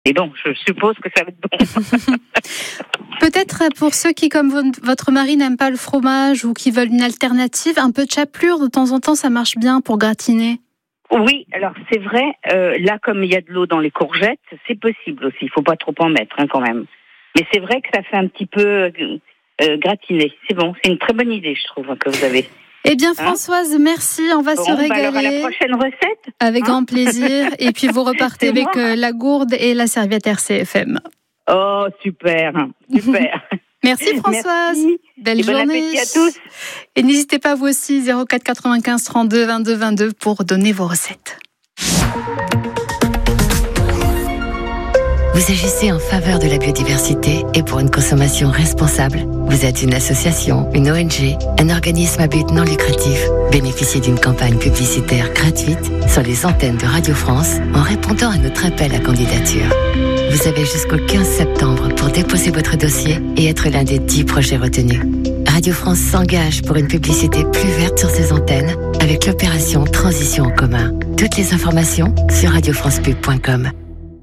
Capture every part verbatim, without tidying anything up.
Et donc, je suppose que ça va être bon. Peut-être pour ceux qui, comme votre mari, n'aiment pas le fromage ou qui veulent une alternative, un peu de chapelure, de temps en temps, ça marche bien pour gratiner. Oui, alors c'est vrai, euh, là, comme il y a de l'eau dans les courgettes, c'est possible aussi. Il ne faut pas trop en mettre, hein, quand même. Mais c'est vrai que ça fait un petit peu euh, gratiner. C'est bon, c'est une très bonne idée, je trouve, que vous avez. Eh bien, Françoise, hein merci. On va bon, se régaler. Bah alors à la prochaine recette. Avec hein grand plaisir. Et puis, vous repartez avec euh, la gourde et la serviette R C F M. Oh, super, super. Merci Françoise. Merci. Belle et journée. Bon appétit à tous. Et n'hésitez pas vous aussi, zéro quatre quatre-vingt-quinze trente-deux vingt-deux vingt-deux pour donner vos recettes. Vous agissez en faveur de la biodiversité et pour une consommation responsable. Vous êtes une association, une O N G, un organisme à but non lucratif. Bénéficiez d'une campagne publicitaire gratuite sur les antennes de Radio France en répondant à notre appel à candidature. Vous avez jusqu'au quinze septembre pour déposer votre dossier et être l'un des dix projets retenus. Radio France s'engage pour une publicité plus verte sur ses antennes avec l'opération Transition en commun. Toutes les informations sur radio france pub point com.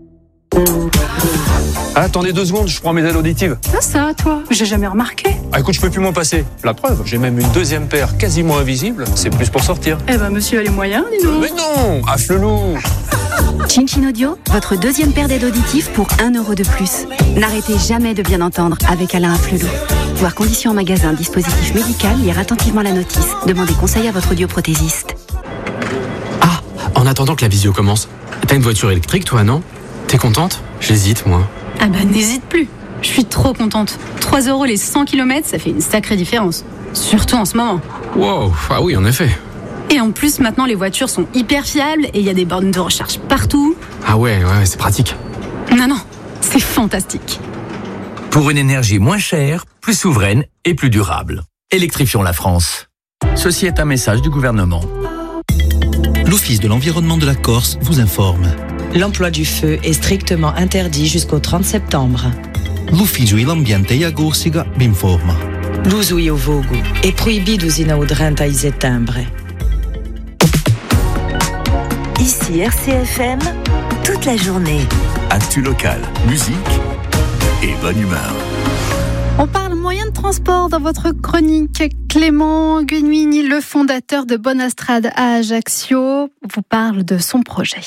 Ah, attendez deux secondes, je prends mes aides auditives. Ah ça, toi, j'ai jamais remarqué. Ah écoute, je peux plus m'en passer. La preuve, j'ai même une deuxième paire quasiment invisible. C'est plus pour sortir. Eh ben, monsieur a les moyens, dis donc. Mais non, affle-loup. Chin Chin Audio, votre deuxième paire d'aides auditives pour un euro de plus. N'arrêtez jamais de bien entendre avec Alain Afflelou. Voir conditions en magasin, dispositif médical, lire attentivement la notice. Demandez conseil à votre audioprothésiste. Ah, en attendant que la visio commence, t'as une voiture électrique toi, non ? T'es contente ? J'hésite, moi. Ah bah n'hésite plus. Je suis trop contente. trois euros les cent kilomètres, ça fait une sacrée différence. Surtout en ce moment. Wow, ah oui, en effet. Et en plus, maintenant, les voitures sont hyper fiables et il y a des bornes de recharge partout. Ah ouais, ouais, c'est pratique. Non, non, c'est fantastique. Pour une énergie moins chère, plus souveraine et plus durable. Électrifions la France. Ceci est un message du gouvernement. L'Office de l'environnement de la Corse vous informe. L'emploi du feu est strictement interdit jusqu'au trente septembre. L'Ufficio e l'Ambiente e a Corsica vi informa. L'uso e o vogo è proibito sino ao trenta settembre. Ici R C F M, toute la journée. Actu locale, musique et bonne humeur. On parle moyens de transport dans votre chronique. Clément Guinuini, le fondateur de Bonastrade à Ajaccio, vous parle de son projet.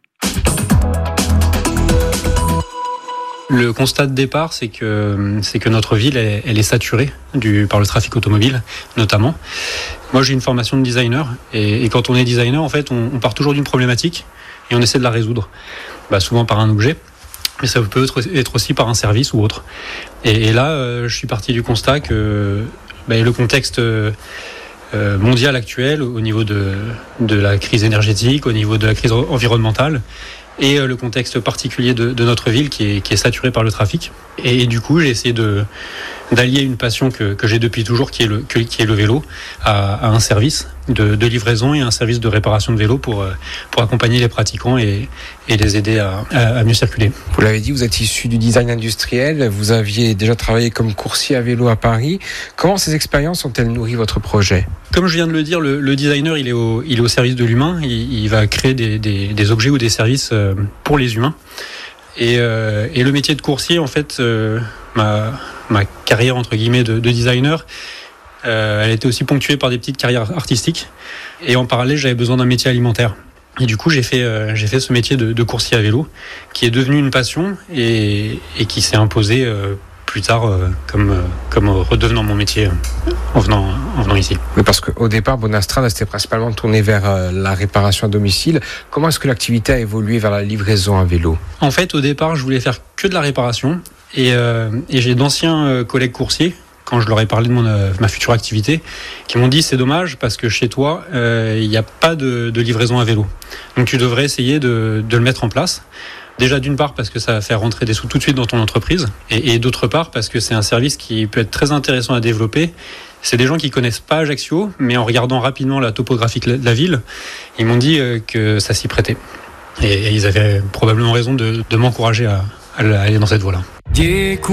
Le constat de départ, c'est que, c'est que notre ville, elle, elle est saturée du, par le trafic automobile, notamment. Moi, j'ai une formation de designer, et, et quand on est designer, en fait, on, on part toujours d'une problématique, et on essaie de la résoudre. Bah, souvent par un objet, mais ça peut être, être aussi par un service ou autre. Et, et là, euh, je suis parti du constat que bah, le contexte euh, mondial actuel, au niveau de, de la crise énergétique, au niveau de la crise environnementale, et le contexte particulier de, de notre ville qui est, qui est saturé par le trafic. Et, et du coup, j'ai essayé de, d'allier une passion que, que j'ai depuis toujours, qui est le, que, qui est le vélo, à, à un service de, de livraison et un service de réparation de vélo pour, pour accompagner les pratiquants et, et les aider à, à, à mieux circuler. Vous l'avez dit, vous êtes issu du design industriel, vous aviez déjà travaillé comme coursier à vélo à Paris. Comment ces expériences ont-elles nourri votre projet ? Comme je viens de le dire, le, le designer, il est, au, il est au service de l'humain. Il, il va créer des, des, des objets ou des services pour les humains. Et, euh, et le métier de coursier, en fait, euh, ma, ma carrière entre guillemets de, de designer, euh, elle était aussi ponctuée par des petites carrières artistiques. Et en parallèle, j'avais besoin d'un métier alimentaire. Et du coup, j'ai fait, euh, j'ai fait ce métier de, de coursier à vélo, qui est devenu une passion et, et qui s'est imposé euh, plus tard euh, comme, euh, comme redevenant mon métier euh, en, venant, en venant ici. Oui, parce qu'au départ, Bonastrade, c'était principalement tourné vers euh, la réparation à domicile. Comment est-ce que l'activité a évolué vers la livraison à vélo ? En fait, au départ, je voulais faire que de la réparation. Et, euh, et j'ai d'anciens euh, collègues coursiers, quand je leur ai parlé de mon, euh, ma future activité, qui m'ont dit c'est dommage parce que chez toi, il euh, n'y a pas de, de livraison à vélo. Donc tu devrais essayer de, de le mettre en place. Déjà d'une part parce que ça va faire rentrer des sous tout de suite dans ton entreprise et, et d'autre part parce que c'est un service qui peut être très intéressant à développer. C'est des gens qui connaissent pas Ajaccio, mais en regardant rapidement la topographie de la ville, ils m'ont dit euh, que ça s'y prêtait. Et, et ils avaient probablement raison de, de m'encourager à, à aller dans cette voie-là.